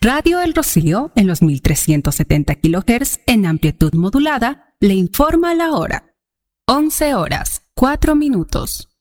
Radio El Rocío, en los 1370 kHz en amplitud modulada, le informa la hora. 11 horas, 4 minutos.